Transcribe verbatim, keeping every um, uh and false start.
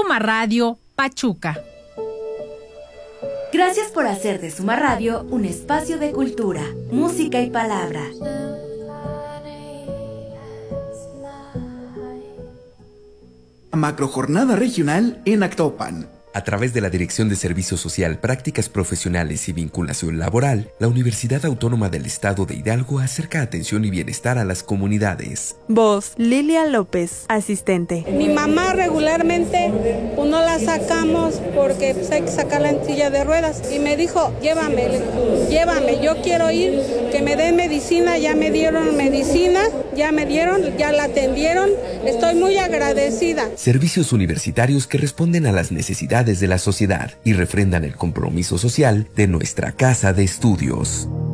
Suma Radio, Pachuca. Gracias por hacer de Suma Radio un espacio de cultura, música y palabra. Macrojornada regional en Actopan. A través de la Dirección de Servicio Social, Prácticas Profesionales y Vinculación Laboral, la Universidad Autónoma del Estado de Hidalgo acerca atención y bienestar a las comunidades. Voz, Lilia López, asistente. Mi mamá regularmente pues, no la sacamos porque pues, hay que sacarla en silla de ruedas. Y me dijo, llévame, llévame, yo quiero ir, que me den medicina. Ya me dieron medicina, ya me dieron, ya la atendieron. Estoy muy agradecida. Servicios universitarios que responden a las necesidades de la sociedad y refrendan el compromiso social de nuestra casa de estudios.